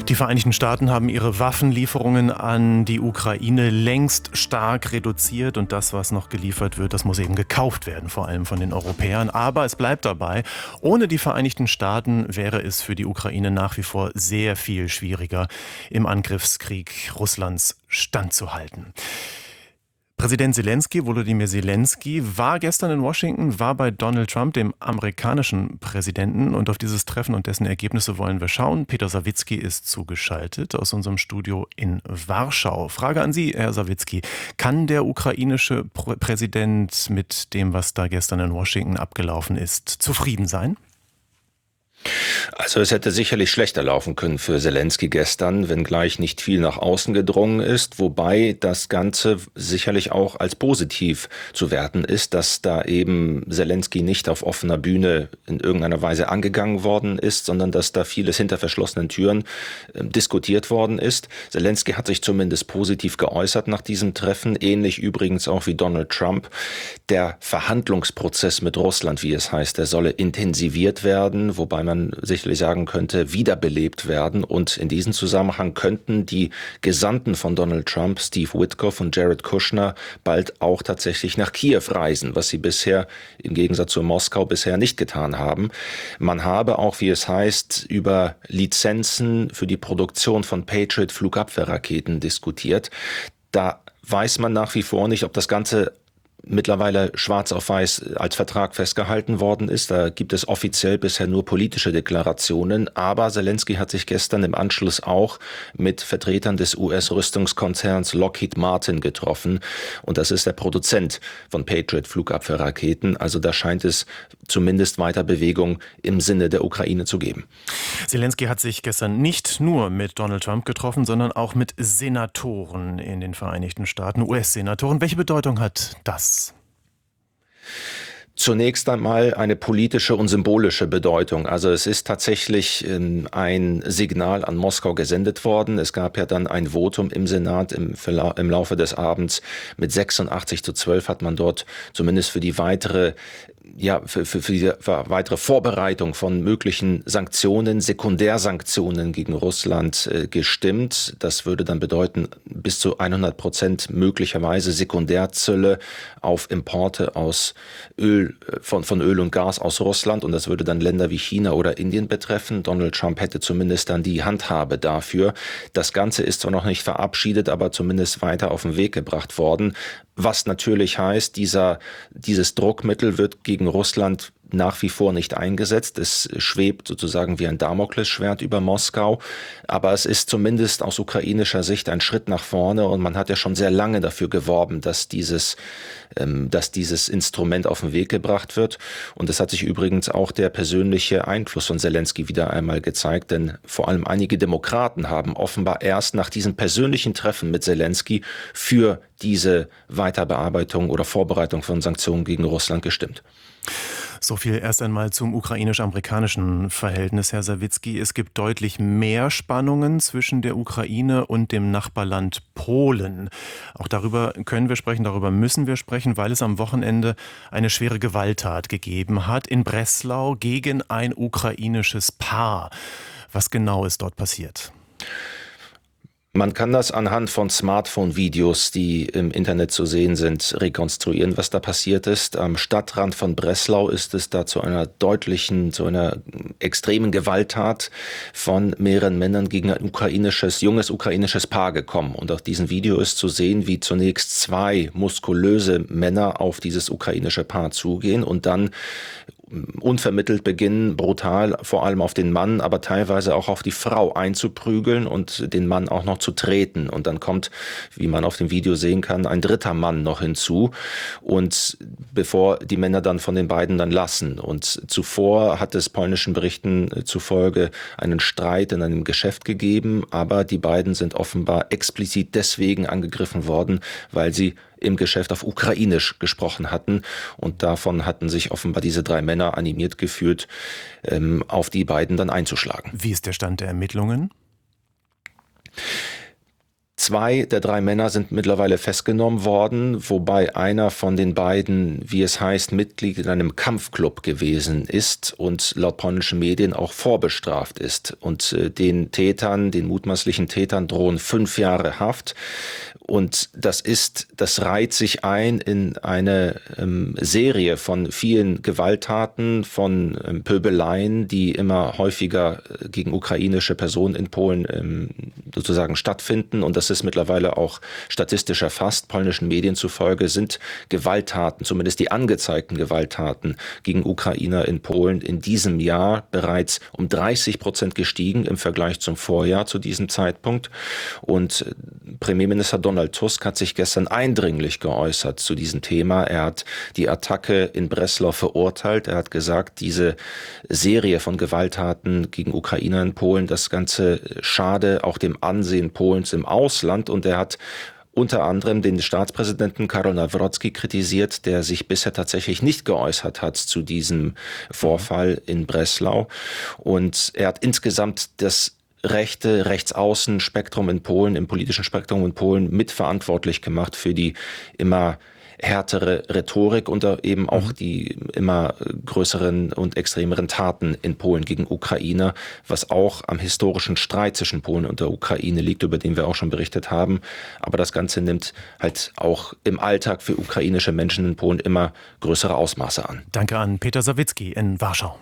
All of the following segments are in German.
Die Vereinigten Staaten haben ihre Waffenlieferungen an die Ukraine längst stark reduziert und das, was noch geliefert wird, das muss eben gekauft werden, vor allem von den Europäern. Aber es bleibt dabei, ohne die Vereinigten Staaten wäre es für die Ukraine nach wie vor sehr viel schwieriger, im Angriffskrieg Russlands standzuhalten. Präsident Volodymyr Zelensky, war gestern in Washington, war bei Donald Trump, dem amerikanischen Präsidenten. Und auf dieses Treffen und dessen Ergebnisse wollen wir schauen. Peter Sawicki ist zugeschaltet aus unserem Studio in Warschau. Frage an Sie, Herr Sawicki. Kann der ukrainische Präsident mit dem, was da gestern in Washington abgelaufen ist, zufrieden sein? Also es hätte sicherlich schlechter laufen können für Zelensky gestern, wenngleich nicht viel nach außen gedrungen ist, wobei das Ganze sicherlich auch als positiv zu werten ist, dass da eben Zelensky nicht auf offener Bühne in irgendeiner Weise angegangen worden ist, sondern dass da vieles hinter verschlossenen Türen diskutiert worden ist. Zelensky hat sich zumindest positiv geäußert nach diesem Treffen, ähnlich übrigens auch wie Donald Trump. Der Verhandlungsprozess mit Russland, wie es heißt, der solle intensiviert werden, wobei man sicherlich sagen könnte, wiederbelebt werden. Und in diesem Zusammenhang könnten die Gesandten von Donald Trump, Steve Witkoff und Jared Kushner, bald auch tatsächlich nach Kiew reisen, was sie bisher im Gegensatz zu Moskau bisher nicht getan haben. Man habe auch, wie es heißt, über Lizenzen für die Produktion von Patriot-Flugabwehrraketen diskutiert. Da weiß man nach wie vor nicht, ob das Ganze mittlerweile schwarz auf weiß als Vertrag festgehalten worden ist. Da gibt es offiziell bisher nur politische Deklarationen. Aber Zelensky hat sich gestern im Anschluss auch mit Vertretern des US-Rüstungskonzerns Lockheed Martin getroffen. Und das ist der Produzent von Patriot-Flugabwehrraketen. Also da scheint es zumindest weiter Bewegung im Sinne der Ukraine zu geben. Zelensky hat sich gestern nicht nur mit Donald Trump getroffen, sondern auch mit Senatoren in den Vereinigten Staaten, US-Senatoren. Welche Bedeutung hat das? Zunächst einmal eine politische und symbolische Bedeutung. Also es ist tatsächlich ein Signal an Moskau gesendet worden. Es gab ja dann ein Votum im Senat im Laufe des Abends. Mit 86:12 hat man dort zumindest für die weitere für die weitere Vorbereitung von möglichen Sanktionen, Sekundärsanktionen gegen Russland gestimmt. Das würde dann bedeuten, bis zu 100% möglicherweise Sekundärzölle auf Importe aus Öl, von Öl und Gas aus Russland. Und das würde dann Länder wie China oder Indien betreffen. Donald Trump hätte zumindest dann die Handhabe dafür. Das Ganze ist zwar noch nicht verabschiedet, aber zumindest weiter auf den Weg gebracht worden. Was natürlich heißt, dieses Druckmittel wird gegen Russland nach wie vor nicht eingesetzt. Es schwebt sozusagen wie ein Damoklesschwert über Moskau. Aber es ist zumindest aus ukrainischer Sicht ein Schritt nach vorne. Und man hat ja schon sehr lange dafür geworben, dass dieses Instrument auf den Weg gebracht wird. Und es hat sich übrigens auch der persönliche Einfluss von Zelensky wieder einmal gezeigt. Denn vor allem einige Demokraten haben offenbar erst nach diesem persönlichen Treffen mit Zelensky für diese Weiterbearbeitung oder Vorbereitung von Sanktionen gegen Russland gestimmt. So viel erst einmal zum ukrainisch-amerikanischen Verhältnis, Herr Sawicki. Es gibt deutlich mehr Spannungen zwischen der Ukraine und dem Nachbarland Polen. Auch darüber können wir sprechen, darüber müssen wir sprechen, weil es am Wochenende eine schwere Gewalttat gegeben hat in Breslau gegen ein ukrainisches Paar. Was genau ist dort passiert? Man kann das anhand von Smartphone-Videos, die im Internet zu sehen sind, rekonstruieren, was da passiert ist. Am Stadtrand von Breslau ist es da zu einer extremen Gewalttat von mehreren Männern gegen ein junges ukrainisches Paar gekommen. Und auf diesem Video ist zu sehen, wie zunächst zwei muskulöse Männer auf dieses ukrainische Paar zugehen und dann unvermittelt beginnen, brutal vor allem auf den Mann, aber teilweise auch auf die Frau einzuprügeln und den Mann auch noch zu treten. Und dann kommt, wie man auf dem Video sehen kann, ein dritter Mann noch hinzu. Und bevor die Männer dann von den beiden dann lassen. Und zuvor hat es polnischen Berichten zufolge einen Streit in einem Geschäft gegeben, aber die beiden sind offenbar explizit deswegen angegriffen worden, weil sie im Geschäft auf Ukrainisch gesprochen hatten. Und davon hatten sich offenbar diese drei Männer animiert gefühlt, auf die beiden dann einzuschlagen. Wie ist der Stand der Ermittlungen? 2 der 3 Männer sind mittlerweile festgenommen worden, wobei einer von den beiden, wie es heißt, Mitglied in einem Kampfclub gewesen ist und laut polnischen Medien auch vorbestraft ist. Und den mutmaßlichen Tätern drohen 5 Jahre Haft. Und das reiht sich ein in eine Serie von vielen Gewalttaten, von Pöbeleien, die immer häufiger gegen ukrainische Personen in Polen sozusagen stattfinden. Und das ist mittlerweile auch statistisch erfasst. Polnischen Medien zufolge sind Gewalttaten, zumindest die angezeigten Gewalttaten gegen Ukrainer in Polen in diesem Jahr bereits um 30% gestiegen im Vergleich zum Vorjahr zu diesem Zeitpunkt. Und Premierminister Donald Tusk hat sich gestern eindringlich geäußert zu diesem Thema. Er hat die Attacke in Breslau verurteilt. Er hat gesagt, diese Serie von Gewalttaten gegen Ukrainer in Polen, das Ganze schade auch dem Ansehen Polens im Ausland. Und er hat unter anderem den Staatspräsidenten Karol Nawrocki kritisiert, der sich bisher tatsächlich nicht geäußert hat zu diesem Vorfall in Breslau. Und er hat insgesamt das Rechtsaußen-Spektrum in Polen, im politischen Spektrum in Polen mitverantwortlich gemacht für die immer härtere Rhetorik und eben auch die immer größeren und extremeren Taten in Polen gegen Ukrainer, was auch am historischen Streit zwischen Polen und der Ukraine liegt, über den wir auch schon berichtet haben. Aber das Ganze nimmt halt auch im Alltag für ukrainische Menschen in Polen immer größere Ausmaße an. Danke an Peter Sawicki in Warschau.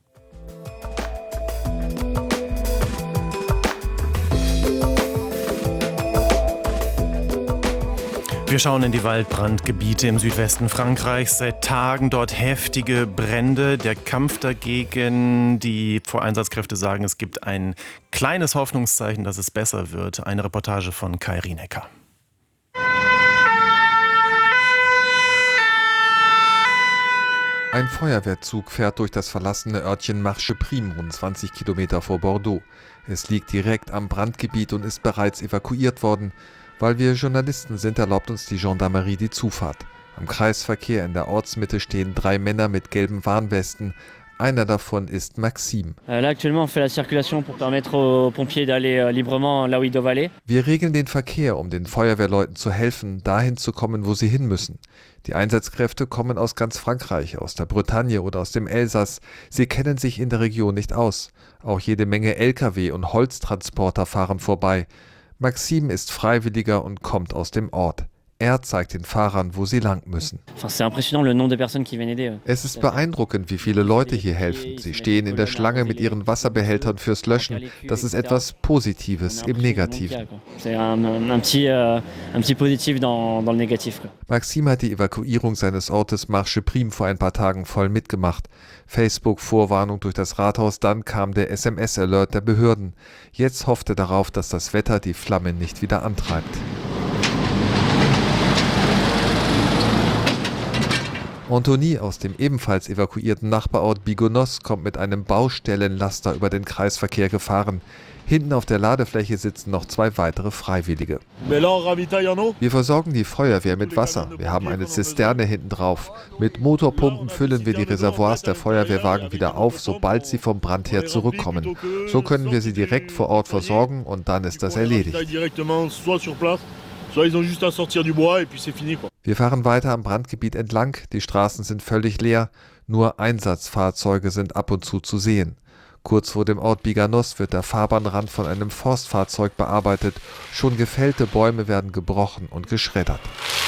Wir schauen in die Waldbrandgebiete im Südwesten Frankreichs. Seit Tagen dort heftige Brände. Der Kampf dagegen, die Voreinsatzkräfte sagen, es gibt ein kleines Hoffnungszeichen, dass es besser wird. Eine Reportage von Kai Rienecker. Ein Feuerwehrzug fährt durch das verlassene Örtchen Marche-Prime, rund 20 Kilometer vor Bordeaux. Es liegt direkt am Brandgebiet und ist bereits evakuiert worden. Weil wir Journalisten sind, erlaubt uns die Gendarmerie die Zufahrt. Am Kreisverkehr in der Ortsmitte stehen 3 Männer mit gelben Warnwesten. Einer davon ist Maxime. Wir regeln den Verkehr, um den Feuerwehrleuten zu helfen, dahin zu kommen, wo sie hin müssen. Die Einsatzkräfte kommen aus ganz Frankreich, aus der Bretagne oder aus dem Elsass. Sie kennen sich in der Region nicht aus. Auch jede Menge Lkw und Holztransporter fahren vorbei. Maxime ist Freiwilliger und kommt aus dem Ort. Er zeigt den Fahrern, wo sie lang müssen. Es ist beeindruckend, wie viele Leute hier helfen. Sie stehen in der Schlange mit ihren Wasserbehältern fürs Löschen. Das ist etwas Positives im Negativen. Maxime hat die Evakuierung seines Ortes Marche-Prime vor ein paar Tagen voll mitgemacht. Facebook-Vorwarnung durch das Rathaus, dann kam der SMS-Alert der Behörden. Jetzt hofft er darauf, dass das Wetter die Flammen nicht wieder antreibt. Anthony aus dem ebenfalls evakuierten Nachbarort Bigonos kommt mit einem Baustellenlaster über den Kreisverkehr gefahren. Hinten auf der Ladefläche sitzen noch 2 weitere Freiwillige. Wir versorgen die Feuerwehr mit Wasser. Wir haben eine Zisterne hinten drauf. Mit Motorpumpen füllen wir die Reservoirs der Feuerwehrwagen wieder auf, sobald sie vom Brand her zurückkommen. So können wir sie direkt vor Ort versorgen und dann ist das erledigt. Wir fahren weiter am Brandgebiet entlang. Die Straßen sind völlig leer. Nur Einsatzfahrzeuge sind ab und zu sehen. Kurz vor dem Ort Biganos wird der Fahrbahnrand von einem Forstfahrzeug bearbeitet. Schon gefällte Bäume werden gebrochen und geschreddert.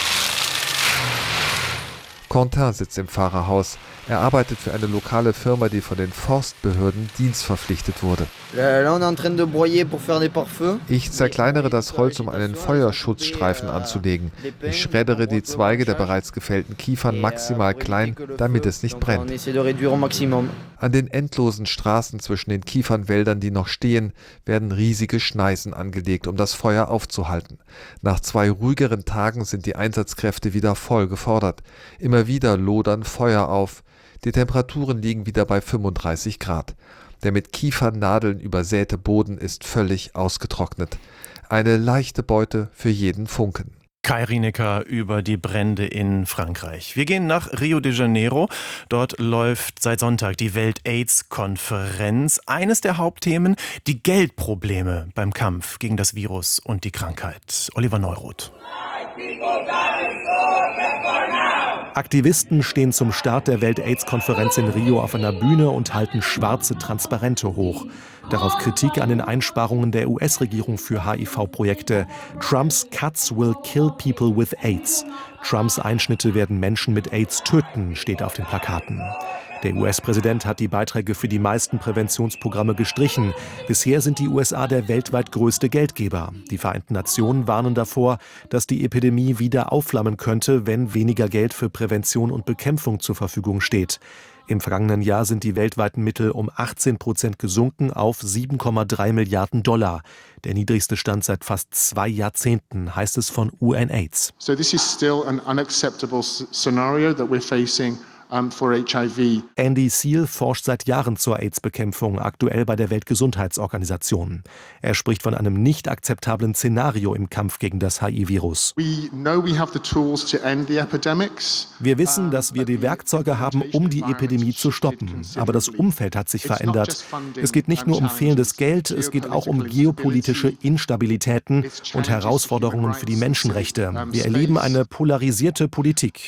Quentin sitzt im Fahrerhaus. Er arbeitet für eine lokale Firma, die von den Forstbehörden dienstverpflichtet wurde. Ich zerkleinere das Holz, um einen Feuerschutzstreifen anzulegen. Ich schreddere die Zweige der bereits gefällten Kiefern maximal klein, damit es nicht brennt. An den endlosen Straßen zwischen den Kiefernwäldern, die noch stehen, werden riesige Schneisen angelegt, um das Feuer aufzuhalten. Nach 2 ruhigeren Tagen sind die Einsatzkräfte wieder voll gefordert. Immer wieder lodern Feuer auf. Die Temperaturen liegen wieder bei 35 Grad. Der mit Kiefernadeln übersäte Boden ist völlig ausgetrocknet. Eine leichte Beute für jeden Funken. Kai Rineker über die Brände in Frankreich. Wir gehen nach Rio de Janeiro. Dort läuft seit Sonntag die Welt-AIDS-Konferenz. Eines der Hauptthemen, die Geldprobleme beim Kampf gegen das Virus und die Krankheit. Oliver Neuroth. Aktivisten stehen zum Start der Welt-AIDS-Konferenz in Rio auf einer Bühne und halten schwarze Transparente hoch. Darauf Kritik an den Einsparungen der US-Regierung für HIV-Projekte. Trumps Cuts will kill people with AIDS. Trumps Einschnitte werden Menschen mit AIDS töten, steht auf den Plakaten. Der US-Präsident hat die Beiträge für die meisten Präventionsprogramme gestrichen. Bisher sind die USA der weltweit größte Geldgeber. Die Vereinten Nationen warnen davor, dass die Epidemie wieder aufflammen könnte, wenn weniger Geld für Prävention und Bekämpfung zur Verfügung steht. Im vergangenen Jahr sind die weltweiten Mittel um 18% gesunken auf 7,3 Milliarden $. Der niedrigste Stand seit fast 2 Jahrzehnten, heißt es von UNAIDS. So this is still an unacceptable scenario that we're facing for HIV. Andy Seal forscht seit Jahren zur AIDS-Bekämpfung, aktuell bei der Weltgesundheitsorganisation. Er spricht von einem nicht akzeptablen Szenario im Kampf gegen das HIV-Virus. Wir wissen, dass wir die Werkzeuge haben, um die Epidemie zu stoppen. Aber das Umfeld hat sich verändert. Es geht nicht nur um fehlendes Geld, es geht auch um geopolitische Instabilitäten und Herausforderungen für die Menschenrechte. Wir erleben eine polarisierte Politik.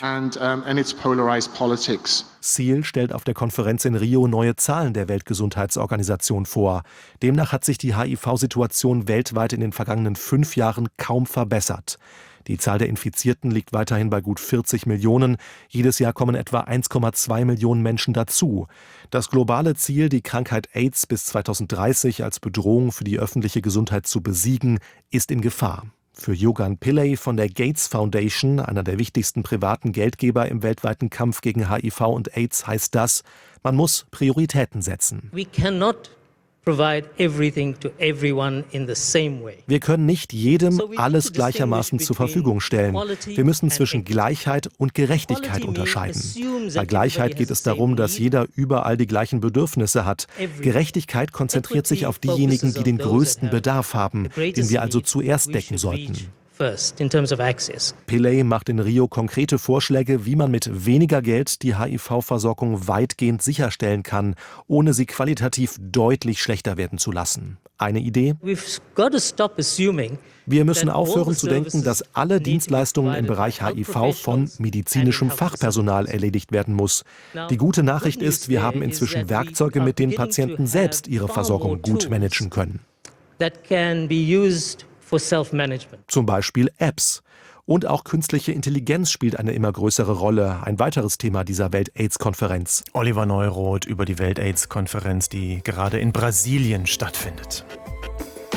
Seal stellt auf der Konferenz in Rio neue Zahlen der Weltgesundheitsorganisation vor. Demnach hat sich die HIV-Situation weltweit in den vergangenen 5 Jahren kaum verbessert. Die Zahl der Infizierten liegt weiterhin bei gut 40 Millionen. Jedes Jahr kommen etwa 1,2 Millionen Menschen dazu. Das globale Ziel, die Krankheit AIDS bis 2030 als Bedrohung für die öffentliche Gesundheit zu besiegen, ist in Gefahr. Für Yogan Pillay von der Gates Foundation, einer der wichtigsten privaten Geldgeber im weltweiten Kampf gegen HIV und AIDS, heißt das, man muss Prioritäten setzen. We cannot provide everything to everyone in the same way. Wir können nicht jedem alles gleichermaßen zur Verfügung stellen. Wir müssen zwischen Gleichheit und Gerechtigkeit unterscheiden. Bei Gleichheit geht es darum, dass jeder überall die gleichen Bedürfnisse hat. Gerechtigkeit konzentriert sich auf diejenigen, die den größten Bedarf haben, den wir also zuerst decken sollten. Pillay macht in Rio konkrete Vorschläge, wie man mit weniger Geld die HIV-Versorgung weitgehend sicherstellen kann, ohne sie qualitativ deutlich schlechter werden zu lassen. Eine Idee? Wir müssen aufhören zu denken, dass alle Dienstleistungen im Bereich HIV von medizinischem Fachpersonal erledigt werden muss. Die gute Nachricht ist, wir haben inzwischen Werkzeuge, mit denen Patienten selbst ihre Versorgung gut managen können. Zum Beispiel Apps. Und auch künstliche Intelligenz spielt eine immer größere Rolle. Ein weiteres Thema dieser Welt-AIDS-Konferenz. Oliver Neuroth über die Welt-AIDS-Konferenz, die gerade in Brasilien stattfindet.